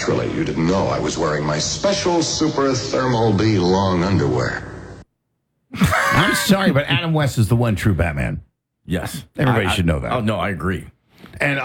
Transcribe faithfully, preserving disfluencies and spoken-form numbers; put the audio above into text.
Naturally, you didn't know I was wearing my special super thermal B long underwear. I'm sorry, but Adam West is the one true Batman. Yes. Everybody I, should know that. I, oh, no, I agree. And